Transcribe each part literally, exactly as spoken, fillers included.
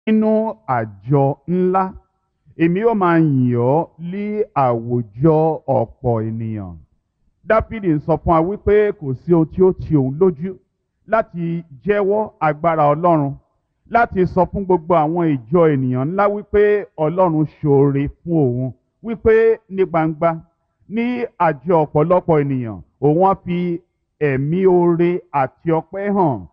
nínú àjọ ńlá, èmi ó máa yìn ọ́ ní àwùjọ ọ̀pọ̀ ènìyàn. Dáfídì ń sọ fún wa wípé kò sí ohun tí ó ti òun lójú láti jẹ́wọ́ agbára Ọlọ́run, láti sọ fún gbogbo àwọn ìjọ ènìyàn ńlá wípé Ọlọ́run ṣoore fún òun, wípé ní gbangba ní àjọ ọ̀pọ̀lọpọ̀ ènìyàn òun á fi ẹ̀mí oore àti ọpẹ́ hàn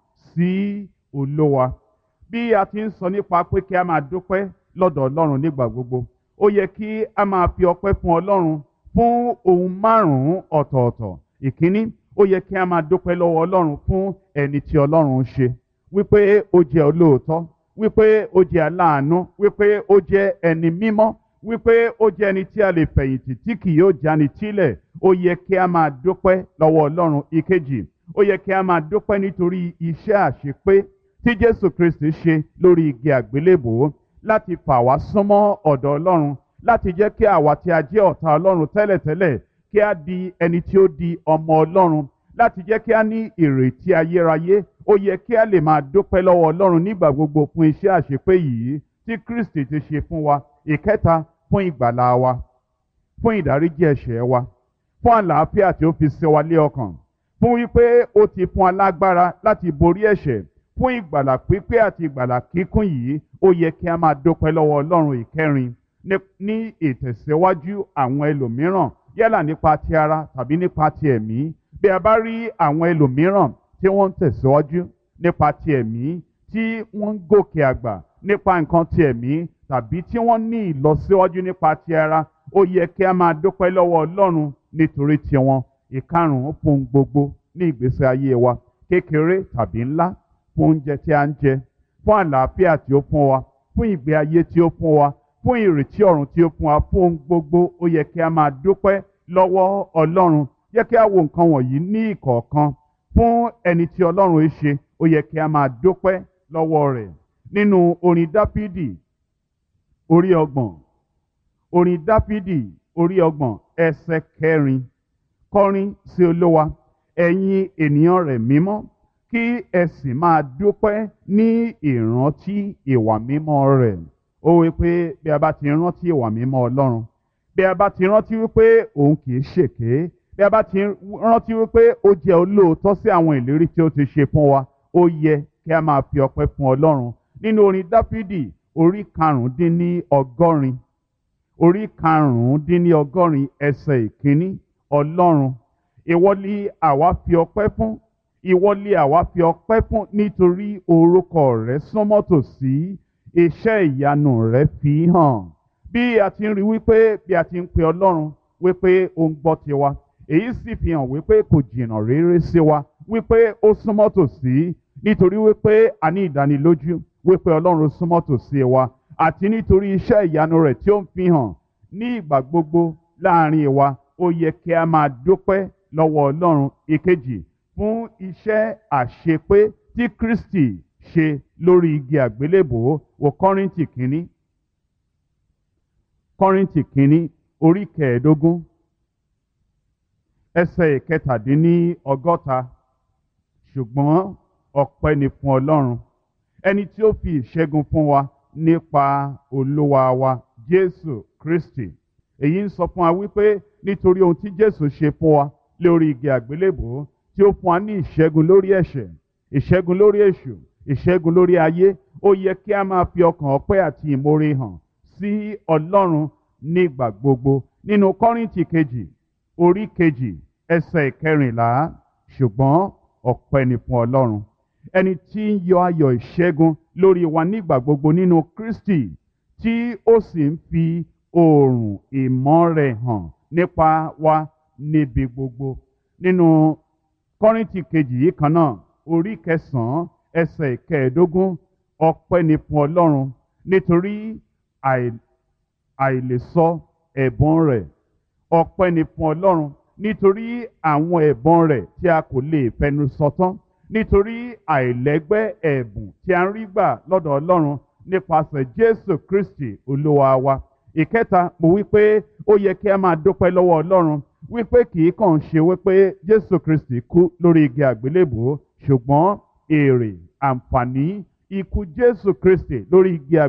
sí Olúwa. Bí a ti ń sọ nípa pé kí a máa dúpẹ́ lọ́dọ̀ Ọlọ́run nígbà gbogbo, ó yẹ kí a máa fi ọpẹ́ fún Ọlọ́run fún ohun márùn-ún ọ̀tọ̀ọ̀tọ̀. Ìkíní, ó yẹ kí a máa dúpẹ́ lọ́wọ́ Ọlọ́run fún ẹni tí Ọlọ́run ń ṣe, wípé ó jẹ́ olóòótọ́, wípé ó jẹ́ aláàánú, wípé ó jẹ́ ẹni mímọ́, wípé ó jẹ́ ẹni tí a lè fẹ̀yìntì tí kì yóò jáni tílẹ̀. Ó yẹ kí a máa dúpẹ́ lọ́wọ́ Ọlọ́run. Ìkejì, ó yẹ kí a máa dúpẹ́ nítorí iṣẹ́ àṣepé tí Jésù Kristi ṣe lórí igi àgbélébòó láti fà wá súnmọ́ ọ̀dọ̀ Ọlọ́run, láti jẹ́ kí àwa tí a jẹ́ ọ̀tá Ọlọ́run tẹ́lẹ̀tẹ́lẹ̀ kí a di ẹni tí ó di ọmọ Ọlọ́run, láti jẹ́ kí a ní ìrètí ayérayé. Ó yẹ kí a lè máa dúpẹ́ lọ́wọ́ Ọlọ́run nígbà gbogbo fún iṣẹ́ àṣepé yìí tí Kristi ti ṣe fún wa. Ìkẹta, fún ìgbàlà wa, fún ìdáríjì ẹ̀ṣẹ̀ wa, fún àlàáfíà tí ó fi sí wa lé ọkàn, fún wípé ó ti fún alágbára láti borí ẹ̀ṣẹ̀, fún ìgbàlà pípé àti ìgbàlà kíkún yìí. Ó yẹ kí a máa dúpẹ́ lọ́wọ́ Ọlọ́run. Ìkẹrin, ní ìtẹ̀síwájú àwọn ẹlòmíràn yálà nípa ti ara tàbí nípa ti ẹ̀mí. Bí a bá rí àwọn ẹlòmíràn tí wọ́n ń tẹ̀síwájú nípa ti ẹ̀mí, tí wọ́n ń gòkè àgbà nípa nǹkan ti ẹ̀mí, tàbí tí wọ́n ní ìlọsíwájú nípa ti ara, ó yẹ kí a máa dúpẹ́ lọ́wọ́ Ọlọ́run nítorí tiwọn. Ìkarùn-ún, fún gbogbo ní ìgbésí ayé wa, kékeré tàbí ńlá, fún oúnjẹ tí a ń jẹ, fún àlàáfíà tí ó fún wa, fún ìgbé ayé tí ó fún wa, fún ìrètí ọ̀run tí ó fún wa, fún ohun gbogbo. Ó yẹ kí a máa dúpẹ́ lọ́wọ́ Ọlọ́run. Yẹ kí a wo nǹkan wọ̀nyí ní ìkọ̀ọ̀kan. Fún ẹni tí Ọlọ́run ń ṣe, ó yẹ kí a máa dúpẹ́ lọ́wọ́ rẹ̀. Nínú orin Dáfídì orí ọgbọ̀n, orin Dáfídì orí ọgbọ̀n ẹsẹ̀ kẹrin, kọrin sí Olúwa, ẹ̀yin ènìyàn rẹ̀ mímọ́, kí ẹ sì máa dúpẹ́ ní ìrántí ìwà mímọ́ rẹ̀. Ó wí pé bí a bá ti rántí ìwà mímọ́ Ọlọ́run, bí a bá ti rántí wípé òun kì í ṣèké, bí a bá ti rántí wípé ó jẹ́ olóòótọ́ sí àwọn ìlérí tí ó ti ṣe fún wa, ó yẹ kí a máa fi ọpẹ́ fún Ọlọ́run. Nínú orin Dáfídì orí karùndínní ọgọ́rin, orí karùndínní ọgọ́rin ẹsẹ̀ ìkíní, Ọlọ́run, ìwọ ni àwa fi ọpẹ́ fún, ìwọ ni àwa fi ọpẹ́ fún nítorí orúkọ rẹ̀ súnmọ́ tòsí, iṣẹ́ ìyanu rẹ̀ fi hàn. Bí a ti ń rí wípé bí a ti ń pe Ọlọ́run wípé ó ń gbọ́ tiwa, èyí sì fi hàn wípé kò jìnnà réré sí wa, wípé ó súnmọ́ tòsí, nítorí wípé a ní ìdánilójú wípé Ọlọ́run súnmọ́ tòsí wa, àti nítorí iṣẹ́ ìyanu rẹ̀ tí ó ń fi hàn ní ìgbà gbogbo láàrin wa. Ó yẹ kí a máa dúpẹ́ lọ́wọ́ Ọlọ́run. Ìkejì, fún iṣẹ́ àṣepé tí Kristi ṣe lórí igi àgbélébòó. Wo Kọ́ríńtì kínní, Kọ́ríńtì kínní orí kẹẹ̀ẹ́dógún ẹsẹ̀ ìkẹtàdínní ọgọ́ta. Ṣùgbọ́n ọpẹ́ ni fún Ọlọ́run, ẹni tí ó fi ìṣẹ́gun fún wa nípa Olúwa wa Jésù Kristi. Èyí ń sọ fún wa wípé nítorí ohun tí Jésù ṣe fún wa lórí igi àgbélébòó, tí ó fún wa ní ìṣẹ́gun lórí ẹ̀ṣẹ̀, ìṣẹ́gun lórí èṣù, ìṣẹ́gun lórí ayé, ó yẹ kí a máa fi ọkàn ọpẹ́ àti ìmoore hàn sí Ọlọ́run nígbà gbogbo. Nínú Kọ́ríńtì kejì orí kejì ẹsẹ̀ ìkẹrìnlá, ṣùgbọ́n ọpẹ́ ni fún Ọlọ́run, ẹni tí ń yọ ayọ̀ ìṣẹ́gun lórí wa nígbà gbogbo nínú Kristi, tí ó sì ń fi oòrùn ìmọ́ rẹ̀ hàn nípa wa níbi gbogbo. Nínú Kọ́ríńtì kejì yìí kan náà orí kẹsàn-án ẹsẹ̀ ìkẹẹ̀ẹ́dógún, ọpẹ́ ni fún Ọlọ́run nítorí àìlèsọ ẹ̀bùn rẹ̀, ọpẹ́ ni fún Ọlọ́run nítorí àwọn ẹ̀bùn rẹ̀ tí a kò lè fẹnu sọ tán, nítorí àìlẹ́gbẹ́ ẹ̀bùn tí a ń rí gbà lọ́dọ̀ Ọlọ́run nípasẹ̀ Jésù Kristi Olúwa wa. Ìkẹta, mo wí pé ó yẹ kí a máa dúpẹ́ lọ́wọ́ Ọlọ́run wípé kì í kàn ṣe wípé Jésù Kristi kú lórí igi àgbélébòó, ṣùgbọ́n èrè, àǹfààní, ikú Jésù Kristi lórí igi